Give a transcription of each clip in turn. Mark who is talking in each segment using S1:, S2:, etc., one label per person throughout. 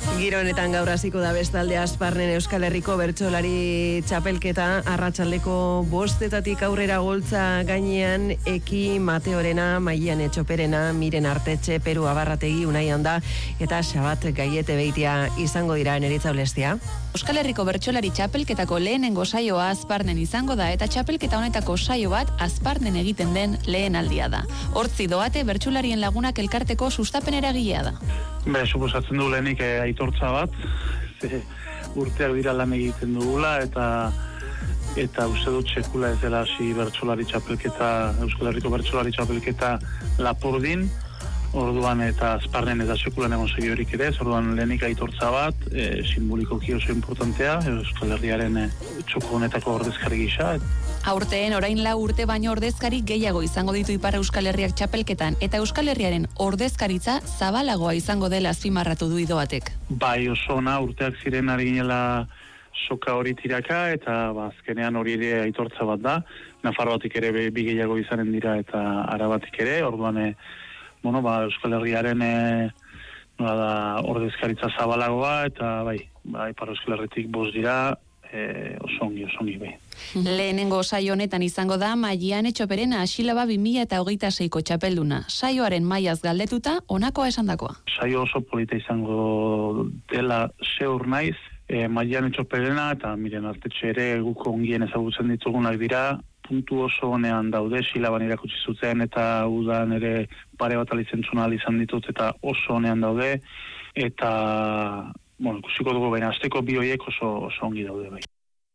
S1: Giro honetan gaur hasiko da bestalde Asparnen Euskal Herriko bertsolari txapelketa arratsaldeko 5:00 aurrera goltza gainean Eki Mateorena, Maian Etxoperena, Miren Artetxe, Peru Abarrategi, Unai Anda eta Xabat Gaiete Beitia izango dira Eneritza Olestia.
S2: Euskal Herriko bertsolari txapelketako lehenengo saioa Asparnen izango da eta txapelketa honetako saio bat Asparnen egiten den lehen aldia da. Hortzi doate bertsolarien lagunak elkarteko sustapenera gilea da.
S3: Suposatzen du lehenik aitortza bat, urteak dira lan egiten dugula eta uste dut sekula ez dela hasi bertsolari txapelketa, Euskal Herriko bertsolari txapelketa Lapurdin, orduan eta Asparnen eta sekulan egon segi horik ere, orduan lehenik aitortza bat, simbolikoki oso importantea, Euskal Herriaren txoko honetako ordezkari gisa.
S2: Aurteen orain 4 urte baino ordezkari gehiago izango ditu Ipar Euskal Herriak txapelketan eta Euskal Herriaren ordezkaritza zabalagoa izango dela azpimarratu du Idoatek.
S3: Bai, oso ona urteak ziren ari ginela soka hori tiraka eta azkenean hori ere aitortza bat da. Nafarroatik ere bi gehiago izanen dira eta Arabatik ere, orduan Euskal Herriaren ordezkaritza zabalagoa eta bai, Ipar Euskal Herritik 5 dira, oso ongi bai.
S2: Lehenengo saio honetan izango da Maian Etxoperena Xilaba 2026ko txapelduna. Saioaren mailaz galdetuta honakoa esandakoa.
S3: Saio oso polita izango dela zeur naiz, Maian Etxoperena eta Miren Artetxe ere guk ongien ezagutzen ditugunak dira, puntu oso honean daude, Xilaban irakutsi zuten eta udan ere pare bat alizentzuna izan ditut eta oso honean daude eta ikusiko dugu baina azteko bi horiek oso ongi daude bai.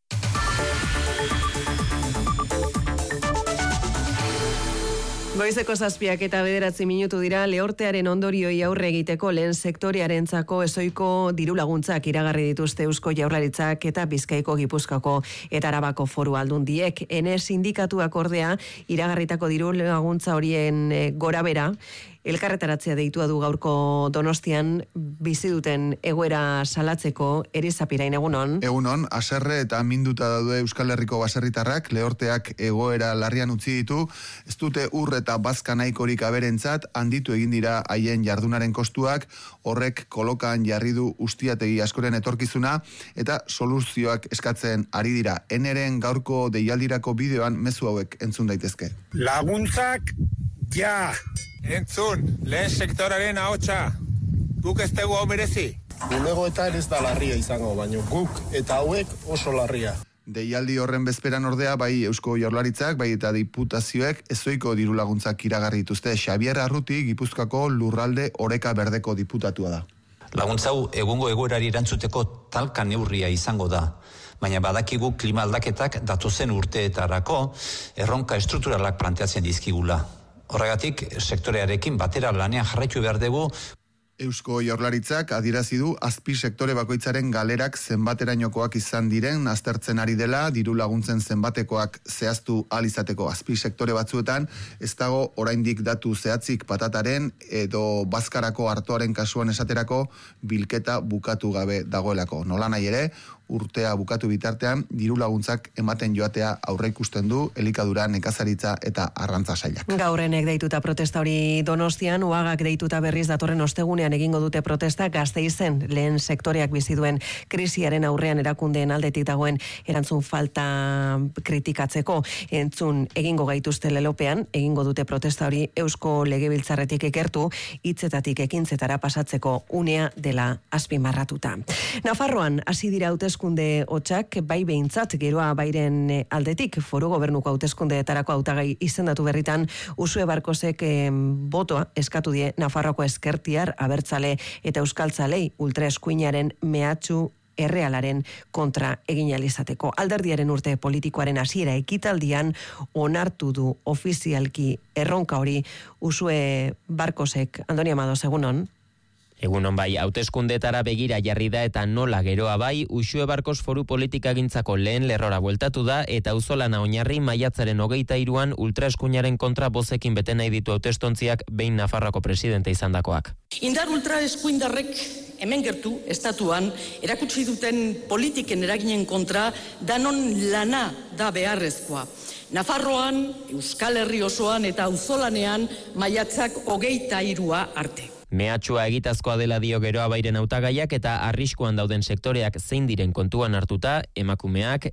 S1: Goizeko 7 eta 9 minutu dira Lehortearen ondorioi aurre egiteko lehen sektorearentzako ezoiko diru laguntzak iragarri dituzte Eusko Jaurlaritzak eta Bizkaiko, Gipuzkoako eta Arabako Foru Aldundiek. Ene sindikatuak ordea iragarritako diru laguntza horien gorabera elkarretaratzea deitua du gaurko Donostian bizi duten egoera salatzeko. Erizapirain, egunon.
S4: Egunon, haserre eta minduta daude Euskal Herriko baserritarrak, Lehorteak egoera larrian utzi ditu, ez dute ur eta bazka nahikorik aberentzat, handitu egin dira haien jardunaren kostuak, horrek kolokan jarri du ustiategi askoren etorkizuna eta soluzioak eskatzen ari dira. Eneren gaurko deialdirako bideoan mezu hauek entzun daitezke.
S5: Laguntzak ja! Entzun, lehen sektoraren ahotsa, guk ez dugu hau merezi.
S6: Bulegoetan ez da larria izango, baina guk eta hauek oso larria.
S4: Deialdi horren bezperan ordea, bai Eusko Jaurlaritzak, bai eta diputazioek ezoiko diru laguntzak iragarri dituzte. Xabier Arruti, Gipuzkoako Lurralde Oreka Berdeko diputatua da.
S7: Laguntzau egungo egoerari erantzuteko talka neurria izango da. Baina badakigu klima aldaketak datozen urteetarako erronka estrukturalak planteatzen dizkigula. Horregatik, sektorearekin batera lanean jarraitu behar dugu.
S4: Eusko Jaurlaritzak adierazi du azpi sektore bakoitzaren galerak zenbaterainokoak izan diren aztertzen ari dela, diru laguntzen zenbatekoak zehaztu ahal izateko azpi sektore batzuetan, ez dago oraindik datu zehatzik patataren edo bazkarako artoaren kasuan esaterako bilketa bukatu gabe dagoelako. Nola nahi ere, urtea bukatu bitartean, diru laguntzak ematen joatea aurreikusten du elikadura, nekazaritza eta arrantza sailak.
S1: Gaurrenek deituta protesta hori Donostian, Uagak deituta berriz datorren ostegunean egingo dute protesta Gasteizen lehen sektoreak bizi duen krisiaren aurrean erakundeen aldetik dagoen erantzun falta kritikatzeko. Entzun egingo gaituzte lelopean, egingo dute protesta hori Eusko Legebiltzarretik ikertu, hitzetatik ekintzetara pasatzeko unea dela azpimarratuta. Nafarroan hasi dira hauteskunde hotsak, bai behintzat geroa bairen aldetik, foru gobernuko hauteskundeetarako hautagai izendatu berritan Usue Barkosek botoa eskatu die Nafarroko Ezkertiar, Abertzale eta Euskaltzalei ultraeskuinaren mehatxu errealaren kontra egin ahal izateko. Alderdiaren urte politikoaren hasiera ekitaldian onartu du ofizialki erronka hori Usue Barkosek. Andoni Amados, egunon.
S8: Egunon bai, hauteskundeetara begira jarri da eta nola geroa bai, Usue Barkos foru politikagintzako lehen lerrora bueltatu da eta auzolana oinarri maiatzaren 23an ultraeskuinaren kontra bozekin bete nahi ditu hautestontziak behin Nafarroako presidente izandakoak.
S9: Indar ultraeskuindarrek hemen gertu, estatuan, erakutsi duten politiken eraginen kontra danon lana da beharrezkoa. Nafarroan, Euskal Herri osoan eta auzolanean maiatzak 23 arte.
S8: Mehatxua egitazkoa dela dio Geroa Bairen hautagaiak eta arriskuan dauden sektoreak zein diren kontuan hartuta, emakumeak,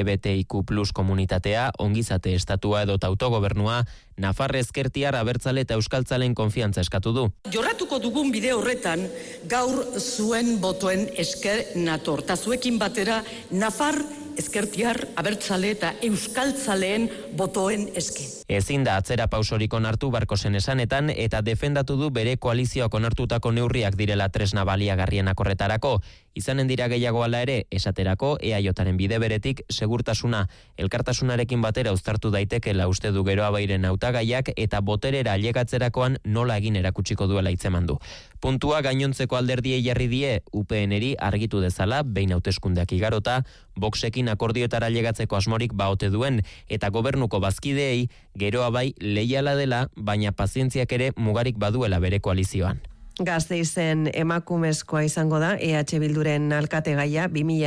S8: LGBTIQ+ komunitatea, ongizate estatua edo autogobernua, Nafar ezkertiar abertzale eta euskaltzalen konfiantza eskatu du.
S9: Jorratuko dugun bide horretan, gaur zuen botoen esker nator. Ta zuekin batera, Nafar ezkertiar, abertzale eta euskaltzaleen botoen eske.
S8: Ezin da atzera pausorik onartu Barkosen esanetan eta defendatu du bere koalizioak onartutako neurriak direla tresna baliagarrienak horretarako. Izanen dira gehiago ala ere, esaterako EAJaren bide beretik segurtasuna elkartasunarekin batera uztartu daitekela uste du Geroa Bairen hautagaiak eta boterera ailegatzerakoan nola egin erakutsiko duela hitzeman du. Puntua gainontzeko alderdiei jarri die UPNri argitu dezala behin hauteskundeak igarota, Voxekin akordioetara ailegatzeko asmorik baote duen eta gobernuko bazkideei Geroa Bai leiala dela, baina pazientziak ere mugarik baduela bere koalizioan.
S1: Gasteizen emakumezkoa izango da, EH Bilduren alkategaia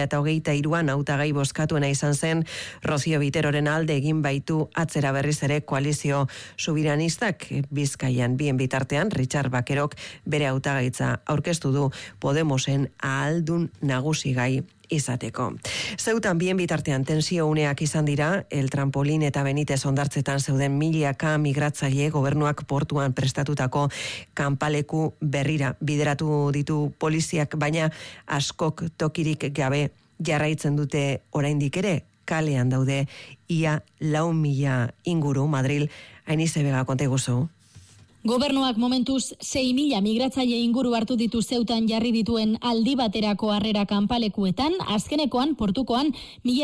S1: 2023an hautagai bozkatuena izan zen, Rozio Biteroren alde egin baitu atzera berriz ere koalizio subiranistak. Bizkaian bien bitartean, Richard Bakerok bere hautagaitza aurkeztu du Podemosen ahaldun nagusigai izateko. Zeutan bien bitartean tensio uneak izan dira, El Trampolin eta Benitez ondartzetan zeuden milaka migratzaile gobernuak portuan prestatutako kanpaleku berrira bideratu ditu poliziak, baina askok tokirik gabe jarraitzen dute oraindik ere, kalean daude ia 4.000 inguru Madril. Ainize Bega, konta iguzu.
S10: Gobernuak momentuz 6.000 migratzaile inguru hartu ditu Zeutan jarri dituen aldi baterako harrera kanpalekuetan, azkenekoan portukoan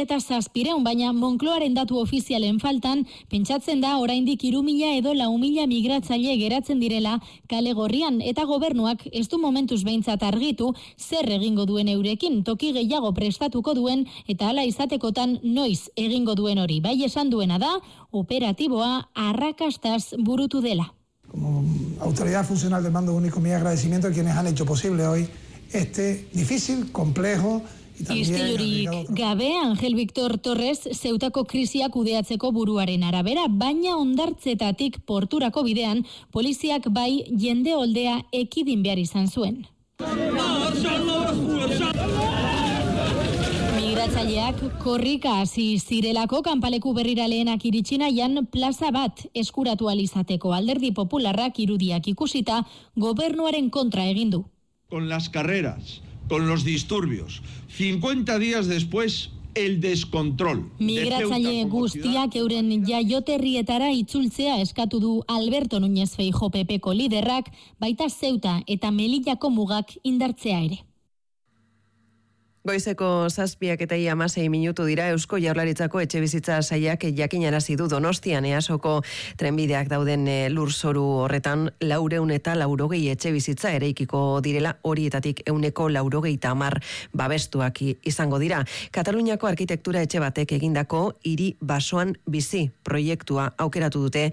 S10: 1.700, baina Moncloaren datu ofizialen faltan, pentsatzen da oraindik 3.000 edo 4.000 migratzaile geratzen direla kale gorrian, eta gobernuak ez du momentuz behintzat argitu zer egingo duen eurekin, toki gehiago prestatuko duen eta hala izatekotan noiz egingo duen hori. Bai esan duena da, operatiboa arrakastaz burutu dela.
S11: Como autoridad funcional del Mando Único, mi agradecimiento a quienes han hecho posible hoy este difícil, complejo y también...
S10: Istilurik gabe, Angel Victor Torres Zeutako krisia kudeatzeko buruaren arabera, baina ondartzetatik porturako bidean, poliziak bai jende oldea ekidin behar izan zuen. Migratzaileak korrika hasi zirelako kanpaleku berrira lehenak iritsi nahian plaza bat eskuratu alizateko. Alderdi Popularrak irudiak ikusita gobernuaren kontra egin du.
S12: Con las carreras, con los disturbios, 50 días después el descontrol.
S10: Migratzaile guztiak euren jaioterrietara itzultzea eskatu du Alberto Núñez Feijóo PPko liderrak, baita Zeuta eta Melillako mugak indartzea ere.
S1: Goizeko 7:16 dira. Eusko Jaurlaritzako etxebizitza sailak jakinarazi du Donostian EASoko trenbideak dauden lurzoru horretan 480 etxebizitza eraikiko direla, horietatik 190 babestuak izango dira. Kataluniako arkitektura etxe batek egindako hiri basoan bizi proiektua aukeratu dute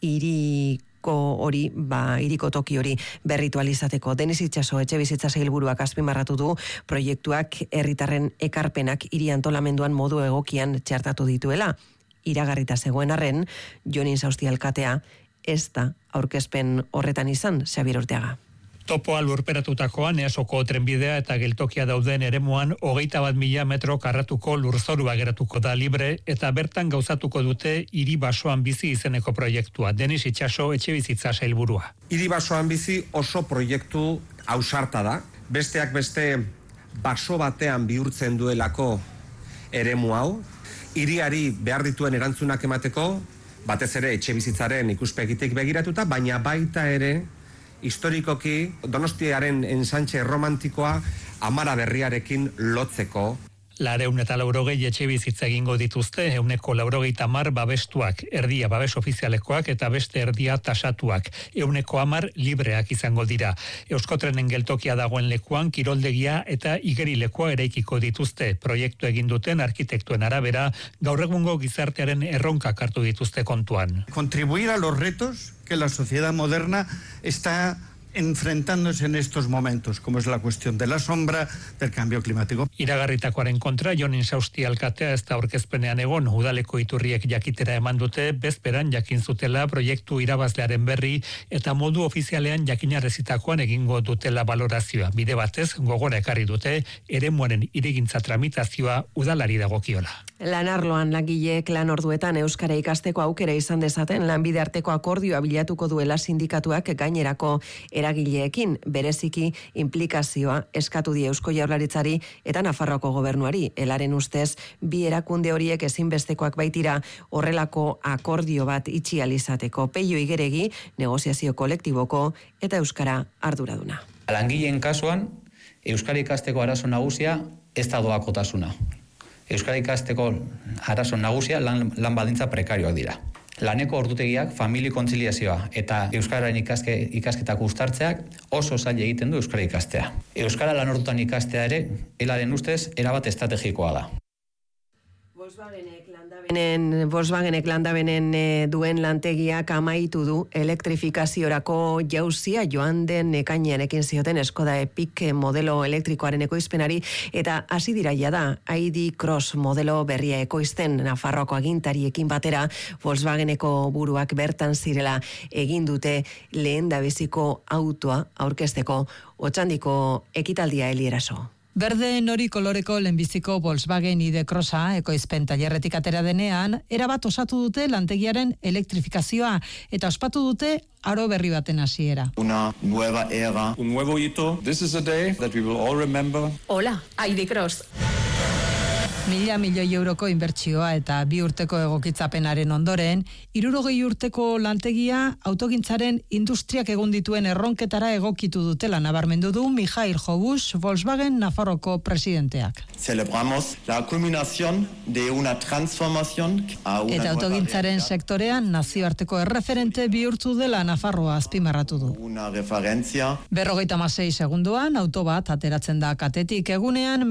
S1: iriko toki hori berritualizateko. Denis Itxaso etxebizitza sailburuak azpimarratu du proiektuak herritarren ekarpenak hiri antolamenduan modu egokian txertatu dituela. Iragarrita zegoen arren, Jonin Sausti alkatea ez da aurkezpen horretan izan, Xabier Urteaga.
S13: Topoa lurperatutakoan EASoko trenbidea eta geltokia dauden eremuan 21.000 metro karratuko lurzorua geratuko da libre eta bertan gauzatuko dute hiri basoan bizi izeneko proiektua. Denis Itxaso etxebizitza sailburua.
S14: Hiri basoan bizi oso proiektu ausarta da. Besteak beste baso batean bihurtzen duelako eremu hau. Hiriari behar dituen erantzunak emateko, batez ere etxebizitzaren ikuspegitik begiratuta, baina baita ere historikoki Donostiaren ensanche romantikoa Amara Berriarekin lotzeko.
S13: 480 etxebizitza egingo dituzte, 190 babestuak, erdia babes ofizialekoak eta beste erdia tasatuak, 110 libreak izango dira. Euskotrenen geltokia dagoen lekuan kiroldegia eta igerilekoa eraikiko dituzte. Proiektu egin duten arkitektuen arabera, gaur egungo gizartearen erronkak hartu dituzte kontuan.
S15: Contribuir a los retos que la sociedad moderna está enfrentándose en estos momentos, como es la cuestión de la sombra, del cambio climático.
S13: Iragarritakoaren kontra, Jon Insausti alkatea ez da aurkezpenean egon, udaleko iturriek jakitera eman dute, bezperan jakin zutela proiektu irabazlearen berri eta modu ofizialean jakinarrezitakoan egingo dutela balorazioa. Bide batez, gogora ekarri dute, eremuaren irigintza tramitazioa udalari dagokiola.
S1: Lanarloan langileek lan orduetan euskara ikasteko aukera izan dezaten lanbide arteko akordioa bilatuko duela sindikatuak gainerako eragileekin, bereziki implikazioa eskatu die Eusko Jaurlaritzari eta Nafarroako gobernuari. Elaren ustez, bi erakunde horiek ezinbestekoak baitira horrelako akordio bat itxi ahal izateko. Peio Igeregi, negoziazio kolektiboko eta euskara arduraduna.
S16: Langileen kasuan, euskara ikasteko arazo nagusia ez da doakotasuna. Euskara ikasteko arazo nagusia lan baldintza prekarioak dira. Laneko ordutegiak, famili kontziliazioa eta euskararen ikasketak uztartzeak oso zaila egiten du euskara ikastea. Euskara lan ordutan ikastea ere, elaren ustez, erabat estrategikoa da.
S1: Volkswagenek landabenen duen lantegiak amaitu du elektrifikaziorako jauzia joan den ekainean ekin zioten Skoda Epic modelo elektrikoaren ekoizpenari eta hasi dira jada ID Cross modelo berria ekoizten. Nafarroako agintariekin batera Volkswageneko buruak bertan zirela egin dute lehendabiziko autoa aurkezteko Otsandiko ekitaldia Elieraso.
S17: Berde nori koloreko lehenbiziko Volkswagen ID Crossa ekoizpen tailerretik atera denean, erabat osatu dute lantegiaren elektrifikazioa eta ospatu dute aro berri baten hasiera.
S18: Una nueva era, un nuevo hito. This is a day that we will all remember.
S19: Hola, ID Cross.
S17: 1.000 milioi euroko inbertsioa eta 2 urteko egokitzapenaren ondoren, 60 urteko lantegia autogintzaren industriak egun dituen erronketara egokitu dutela nabarmendu du Mijail Jobus, Volkswagen Nafarroko presidenteak.
S18: Celebramos la culminación de una transformación a una
S17: eta autogintzaren sektorean nazioarteko erreferente bihurtu dela Nafarroa azpimarratu du.
S18: Una referencia.
S17: 56 segundoan auto bat ateratzen da katetik egunean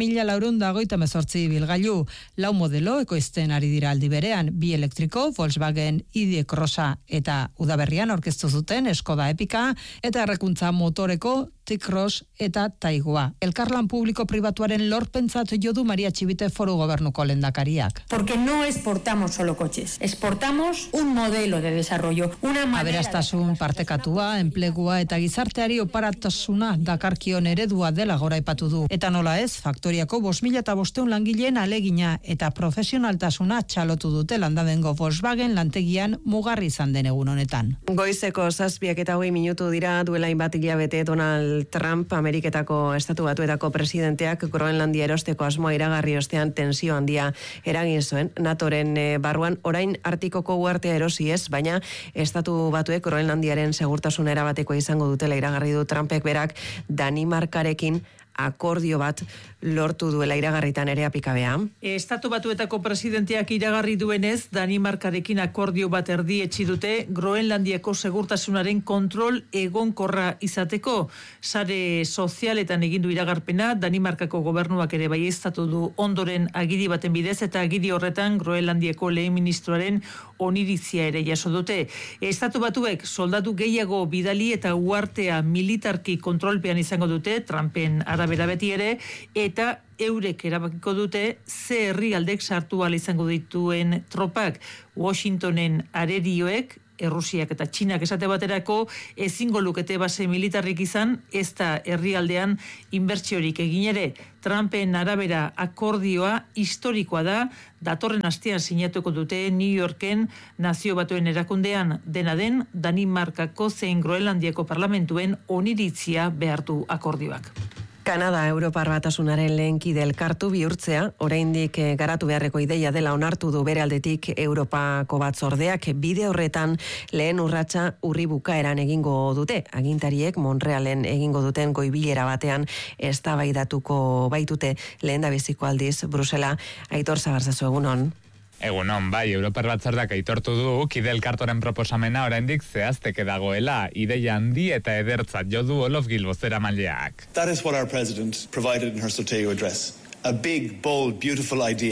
S17: 1428 bilgailu. Lau modelo ekoizten ari dira aldi berean, 2 elektriko, Volkswagen ID Crossa eta udaberrian aurkeztu zuten Skoda Epica eta errekuntza motoreko T-Cross eta Taigoa. Elkarlan publiko pribatuaren lorpentzat jo du Maria Txibite Foru Gobernuko lehendakariak.
S19: Porque no exportamos solo coches, exportamos un modelo de desarrollo, una manera.
S17: Aberastasun partekatua, enplegua eta gizarteari oparatasuna dakarkion eredua dela goraipatu du. Eta nola ez, faktoriako 5.500 langileen alegina eta profesionaltasuna txalotu dute landamengo Volkswagen lantegian mugarri izan den egun honetan.
S1: Goizeko 7:08 minutu dira duela hainbat hilabete Donald Trump, Ameriketako Estatu Batuetako presidenteak Groenlandia erosteko asmoa iragarri ostean tensio handia eragin zuen. NATOren barruan orain Artikoko uhartea erosi ez, baina Estatu Batuek Groenlandiaren segurtasuna erabateko izango dutela iragarri du Trumpek berak Danimarkarekin akordio bat lortu duela iragarritan ere apikabea.
S20: Estatu Batuetako presidenteak iragarri duenez, Danimarkarekin akordio bat erdietsi dute Groenlandiako segurtasunaren kontrol egonkorra izateko. Sare sozialetan egin du iragarpena, Danimarkako gobernuak ere baieztatu du ondoren agiri baten bidez eta agiri horretan Groenlandiako lehen ministroaren oniritzia ere jaso dute. Estatu Batuek soldatu gehiago bidali eta uhartea militarki kontrolpean izango dute, Trumpen arabera beti ere, eta eurek erabakiko dute ze herrialdek sartu ahal izango dituen tropak. Washingtonen arerioek, Errusiak eta Txinak esate baterako ezingo lukete base militarrik izan, ez da herrialdean inbertsiorik egin ere. Trumpen arabera akordioa historikoa da, datorren astean sinatuko dute New Yorken Nazio Batuen erakundean, dena den Danimarkako zein Groenlandiako parlamentuen oniritzia behartu akordioak.
S1: Kanada Europar Batasunaren lehenkide elkartu bihurtzea, oraindik garatu beharreko ideia dela onartu du bere aldetik Europako batzordeak. Bide horretan lehen urratsa urri bukaeran egingo dute. Agintariek Montrealen egingo duten goibilera batean eztabaidatuko baitute lehendabiziko aldiz Brusela. Aitor Zabarzazu, egunon.
S21: Egunon, bai, Europar Batzordeak aitortu du kide elkartoren proposamena oraindik zehazteke dagoela, ideia handi eta edertzat jo du Olof Gil bozeramaileak.
S22: That is what our president provided in her Sorteo address. A big, bold, beautiful idea.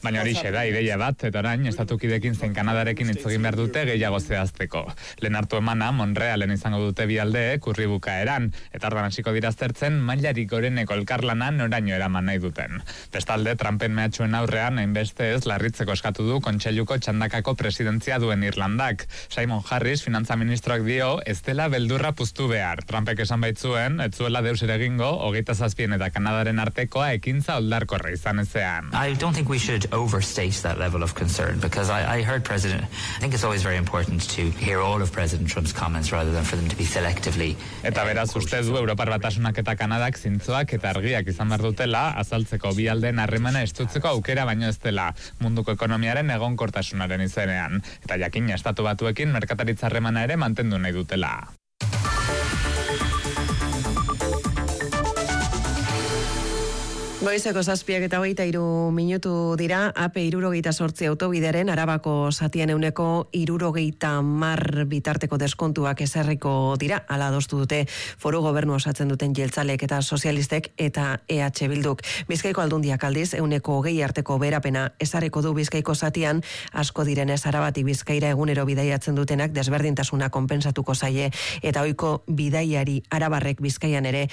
S21: Baina horixe da, ideia bat, eta orain, estatukidekin zein Kanadarekin hitz egin behar dute gehiago zehazteko. Lehen hartu emana, Montrealen izango dute bi aldeek urri bukaeran, eta ordan hasiko dira aztertzen mailarik goreneko elkarlana noraino eraman nahi duten. Bestalde, Trumpen mehatxuen aurrean, hainbeste ez larritzeko eskatu du kontseiluko txandakako presidentzia duen Irlandak. Simon Harris, finantza ministroak dio, ez dela beldurra puztu behar. Trumpek esan baitzuen, ez zuela deus ere egingo, 27 eta Kanadaren artekoa ekintza oldarkorra izan ezean.
S2: I don't think we should overstate that level of concern, because I heard President, I think it's always very important to hear all of President Trump's comments rather than for them to be selectively.
S21: Eta beraz uste du Europar Batasunak eta Kanadak zintzoak eta argiak izan behar dutela, azaltzeko bi aldeen harremana estutzeko aukera baino ez dela, munduko ekonomiaren egonkortasunaren izenean. Eta jakina estatu batuekin merkataritza harremana ere mantendu nahi dutela.
S1: Goizeko 7:23 minutu dira, AP 78 autobideren Arabako zatien 70% bitarteko deskontuak ezarriko dira, hala adostu dute foru gobernu osatzen duten jeltzalek eta sozialistek eta EH Bilduk. Bizkaiko aldundiak aldiz 20% arteko beherapena ezarriko du Bizkaiko zatian, asko direnez Arabatik Bizkaira egunero bidaiatzen dutenak desberdintasuna konpentsatuko zaie, eta ohiko bidaiari arabarrek Bizkaian ere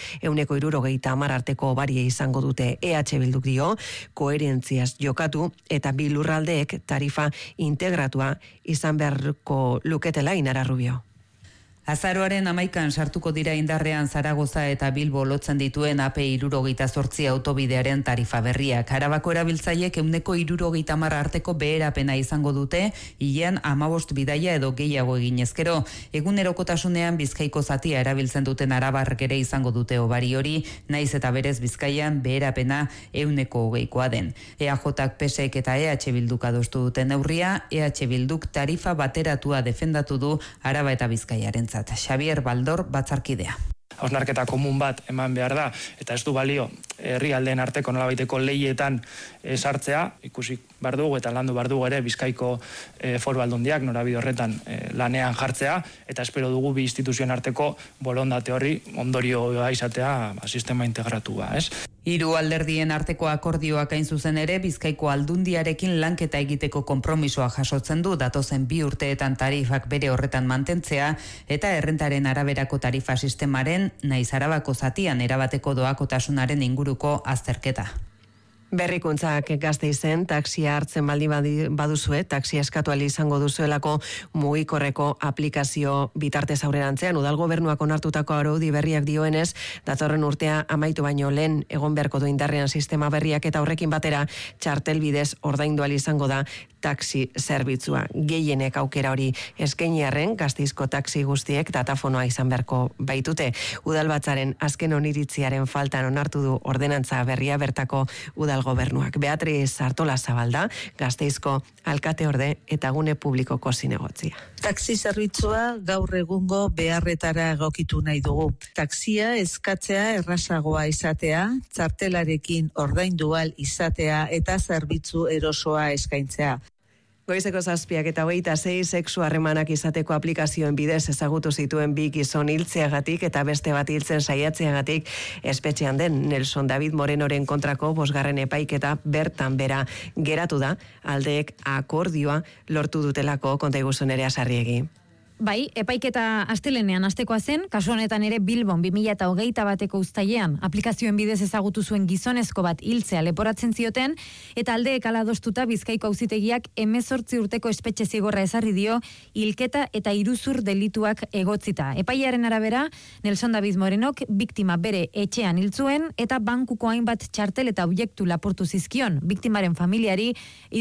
S1: 70% arteko barie izango dute. EH Bilduk dio, koherentziaz jokatu eta bi lurraldeek tarifa integratua izan beharko luketela. Inara Rubio.
S22: Azaroaren 11an sartuko dira indarrean Zaragoza eta Bilbo lotzen dituen AP 78 autobidearen tarifa berriak. Arabako erabiltzaileek 70% arteko beherapena izango dute, hilean 15 bidaia edo gehiago eginezkero. Egunerokotasunean Bizkaiko zatia erabiltzen duten arabarrek ere izango dute hobari hori, naiz eta berez Bizkaian beherapena 120koa den. EAJak, PSek eta EH Bilduk adostu duten neurria, EH Bilduk tarifa bateratua defendatu du Araba eta Bizkaiaren. Xavier Baldor batzarkidea.
S23: Hausnarketa komun bat eman behar da, eta ez du balio herrialdeen arteko nolabaiteko leietan sartzea, ikusi behar dugu eta landu behar dugu ere Bizkaiko foru aldundiak norabide horretan lanean jartzea, eta espero dugu bi instituzioen arteko bolondate horri ondorioa izatea sistema integratua, ez?
S22: Hiru alderdien arteko akordioak hain zuzen ere Bizkaiko aldundiarekin lanketa egiteko konpromisoa jasotzen du, datozen 2 urteetan tarifak bere horretan mantentzea eta errentaren araberako tarifa sistemaren naiz Arabako zatian erabateko doakotasunaren inguruko azterketa.
S1: Berrikuntzak Gasteizen taxia hartzen baduzue, taxia eskatu ahal izango duzuelako mugikorreko aplikazio bitartez aurrerantzean. Udal gobernuak onartutako araudi berriak dioenez, datorren urtea amaitu baino lehen egon beharko du indarrean sistema berriak, eta horrekin batera txartel bidez ordaindu ahal izango da taxi zerbitzua. Gehienek aukera hori eskaini arren, Gasteizko taxi guztiek datafonoa izan beharko baitute. Udalbatzaren azken oniritziaren faltan onartu du ordenantza berria bertako udal gobernuak. Beatriz Artola Zabalda, Gasteizko alkateorde eta gune publikoko zinegotzia.
S24: Taxi zerbitzua gaur egungo beharretara egokitu nahi dugu. Taxia eskatzea errazagoa izatea, txartelarekin ordaindu ahal izatea eta zerbitzu erosoa eskaintzea.
S1: Goizeko 7:26 sexu harremanak izateko aplikazioen bidez ezagutu zituen 2 gizon hiltzeagatik eta beste bat hiltzen saiatzeagatik espetxean den Nelson David Morenoren kontrako 5. epaiketa bertan bera geratu da, aldeek akordioa lortu dutelako, konta iguzun ere Asarriegi.
S25: Bai, epaiketa astelenean hastekoa zen, kasu honetan ere Bilbon 2021ko uztailean aplikazioen bidez ezagutu zuen gizonezko bat hiltzea leporatzen zioten, eta aldeek hala adostuta Bizkaiko auzitegiak 18 urteko espetxe zigorra ezarri dio hilketa eta iruzur delituak egotzita. Epailearen arabera, Nelson David Morenok biktima bere etxean hil zuen eta bankuko hainbat txartel eta objektu lapurtu zizkion. Biktimaren familiari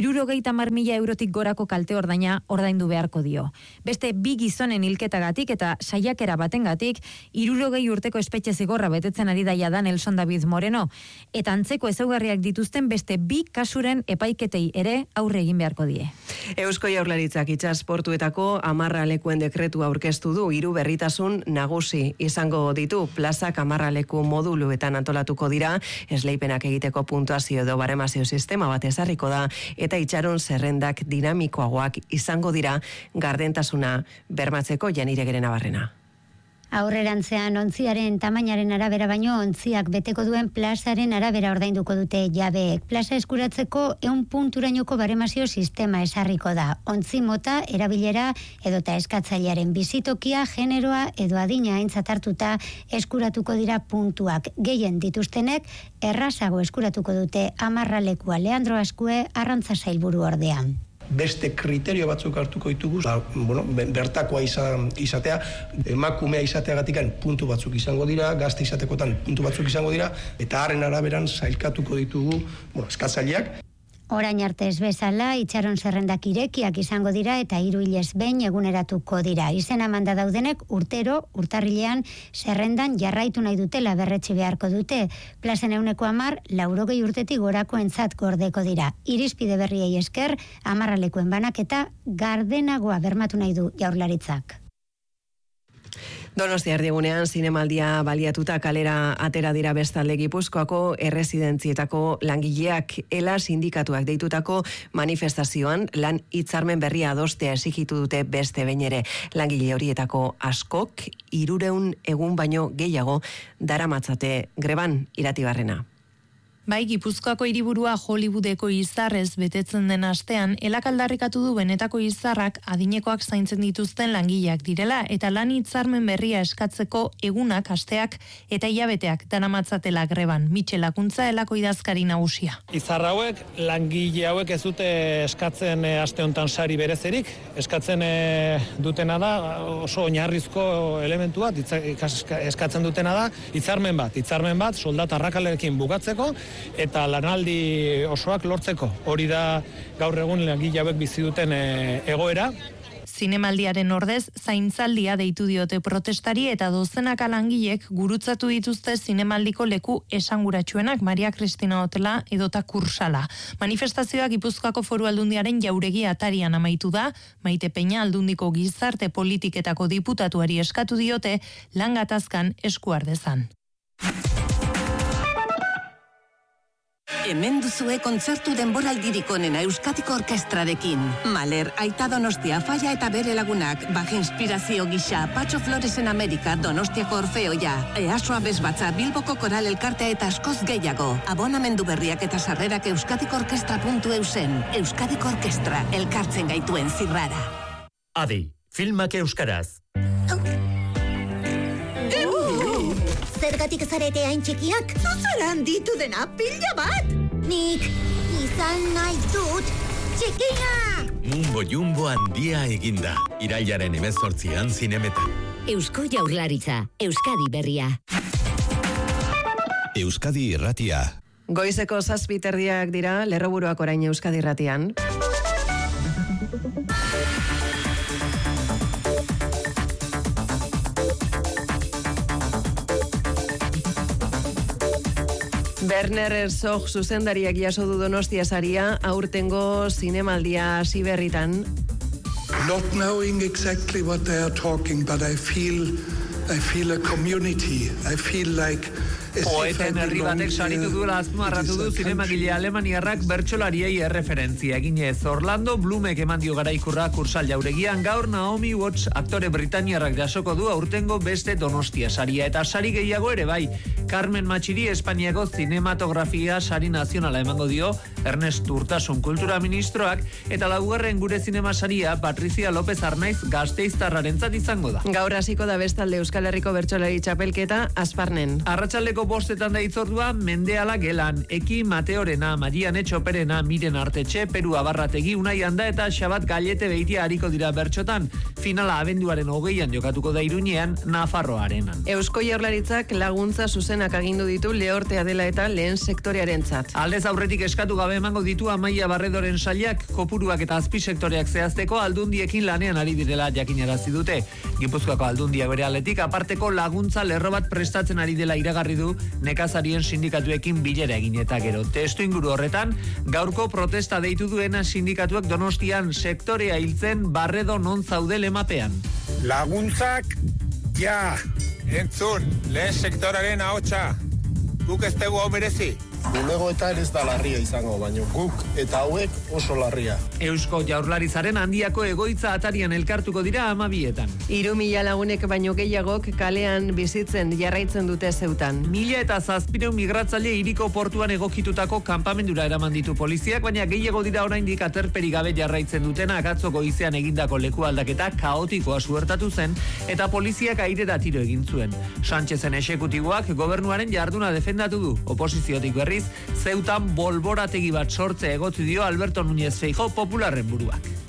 S25: 70.000 eurotik gorako kalte ordaina ordaindu beharko dio. Beste 2 gizonen hilketagatik eta saiakera batengatik 60 urteko espetxe zigorra betetzen ari daia da Nelson David Moreno, eta antzeko ezaugarriak dituzten beste 2 kasuren epaiketei ere aurre egin beharko die.
S1: Eusko Jaurlaritzak itsas portuetako 10 lekuen dekretua aurkeztu du. 3 berritasun nagusi izango ditu. Plazak 10 leku moduluetan antolatuko dira, esleipenak egiteko puntuazio edo baremazio sistema bat ezarriko da, eta itxaron zerrendak dinamikoagoak izango dira gardentasuna bermatzeko. Janire Gere Nabarrena.
S3: Aurrerantzean ontziaren tamainaren arabera baino ontziak beteko duen plazaren arabera ordainduko dute jabeek. Plaza eskuratzeko 100 punturainoko baremazio sistema esarriko da. Ontzi mota, erabilera edota eskatzailearen bizitokia, generoa edo adina aintzat hartuta eskuratuko dira puntuak. Gehien dituztenek errazago eskuratuko dute. Amarralekua Leandro Askue, Arrantza Sailburu ordean.
S4: Beste kriterio batzuk hartuko ditugu, bertakoa izatea, emakumea izateagatik puntu batzuk izango dira, gazte izatekotan puntu batzuk izango dira, eta haren araberan sailkatuko ditugu eskatzaileak.
S3: Orain arte ez bezala, itxaron zerrendak irekiak izango dira eta 3 hilez behin eguneratuko dira. Izena manda daudenek urtero, urtarrilean, zerrendan jarraitu nahi dutela berretsi beharko dute. Plazen 10%, 80 urtetik gorakoentzat gordeko dira. Irizpide berriei esker, 10 lekuen banaketa gardenagoa bermatu nahi du Jaurlaritzak.
S1: Donostia erdigunean zinemaldia baliatuta kalera atera dira bestalde Gipuzkoako erresidentzietako langileak ela sindikatuak deitutako manifestazioan lan hitzarmen berria adostea exigitu dute beste behin ere. Langile horietako askok 300 egun baino gehiago daramatzate greban. Iratibarrena.
S5: Bai, Gipuzkoako hiriburua Hollywoodeko izarrez betetzen den astean, elak aldarrikatu du benetako izarrak adinekoak zaintzen dituzten langileak direla eta lan hitzarmen berria eskatzeko egunak, asteak eta hilabeteak daramatzatela greban. Mitxel Lakuntza elako idazkari nagusia.
S23: Izar hauek, langile hauek ez dute eskatzen aste hontan sari berezerik, eskatzen dutena da oso oinarrizko elementu bat, eskatzen dutena da hitzarmen bat, soldata arrakalarekin bukatzeko, eta lanaldi osoak lortzeko. Hori da gaur egun langile hauek bizi duten egoera.
S5: Zinemaldiaren ordez, zaintzaldia deitu diote protestari eta dozenaka langilek gurutzatu dituzte zinemaldiko leku esanguratsuenak Maria Cristina Hotela edota Kursala. Manifestazioak Gipuzkoako Foru Aldundiaren jauregi atarian amaitu da, Maite Peña Aldundiko gizarte politiketako diputatuari eskatu diote lan gatazkan esku ardezan.
S6: Hemen duzue kontzertu denboraldirik onena Euskadiko Orkestrarekin. Mahler, Aita Donostia, Falla eta bere lagunak, Baja Inspirazio gisa, Patxo Floresen Amerika, Donostiako Orfeoia, Easoa Bezbatza, Bilboko Koral Elkartea eta askoz gehiago. Abonamendu berriak eta sarrerak euskadikorkestra.eusen. Euskadiko Orkestra, elkartzen gaituen zirrara.
S7: Adi, filmak euskaraz.
S26: Zergatik zarete hain txikiak? Zuzera handitu dena pila bat! Nik izan nahi dut txikia!
S7: Mumbo Jumbo handia eginda. Irailaren 18an zinemetan.
S26: Eusko Jaurlaritza, Euskadi berria.
S7: Euskadi irratia.
S1: Goizeko 7:00 dira, lerroburuak orain Euskadi irratian. Werner Herzog zuzendariak jaso du Donostia saria aurtengo zinemaldia hasi berritan.
S11: Not knowing exactly what they are talking, but I feel a community. I feel like
S27: Poeten herri batek saritu duela azpimarratu du zinemagile alemaniarrak bertsolariei erreferentzia eginez. Orlando Blumek eman dio garaikurra Kursal jauregian, gaur Naomi Watts aktore britaniarrak jasoko du aurtengo beste Donostia saria eta sari gehiago ere bai. Carmen Matxiri Espainiako zinematografia sari nazionala emango dio Ernest Urtasun kultura ministroak eta laugarren gure zinema saria Patricia López Arnaiz gasteiztarrarentzat izango da.
S1: Gaur hasiko da bestalde Euskal Herriko bertsolari txapelketa Asparnen.
S27: Arratsaldeko 5:00 da itzordua Mendeala gelan, Eki Mateorena, Marian Etxoperena, Miren Artetxe, Peru Abarrategi, Unai Anda eta Xabat Gallete beitia hariko dira bertxotan. Finala abenduaren 20an jokatuko da Iruñean, Nafarroarenan.
S1: Eusko Jaurlaritzak laguntza zuzenak agindu ditu Lehortea dela eta lehen sektorearentzat.
S27: Aldez aurretik eskatu gabe emango ditu Amaia Barredoren sailak, kopuruak eta azpisektoreak zehazteko aldundiekin lanean ari direla jakinarazi dute. Gipuzkoako aldundia bere aldetik aparteko laguntza lerro bat prestatzen ari dela iragarri du nekazarien sindikatuekin bilera egin eta gero. Testu inguru horretan, gaurko protesta deitu duena sindikatuak Donostian sektorea hiltzen Barredo non zaude lemapean.
S28: Laguntzak, ja, entzun, lehen sektoraren ahotsa, guk ez tegu hau merezi.
S8: Bulegoetan ez da larria izango, baina guk eta hauek oso larria.
S27: Eusko Jaurlaritzaren handiako egoitza atarian elkartuko dira 12etan.
S1: 3.000 lagunek baino gehiagok kalean bizitzen jarraitzen dute Zeutan.
S27: 1.700 migratzaile hiriko portuan egokitutako kanpamendura eraman ditu poliziak, baina gehiago dira oraindik aterperi gabe jarraitzen dutenak. Atzo goizean egindako leku aldaketa kaotikoa suertatu zen eta poliziak airera tiro egin zuen. Sánchezen exekutiboak gobernuaren jarduna defendatu du. Oposiziotik berriz, Zeutan bolborategi bat sortzea egotzi dio Alberto Núñez Feijóo Popularren buruak.